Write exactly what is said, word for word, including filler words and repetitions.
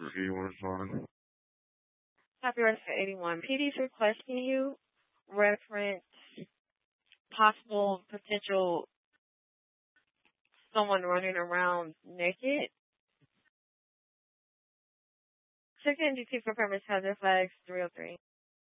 eighty-one is fine. Copyright for eighty-one. P D's requesting you reference possible potential someone running around naked. Check N G T for premise hazard flags three oh three.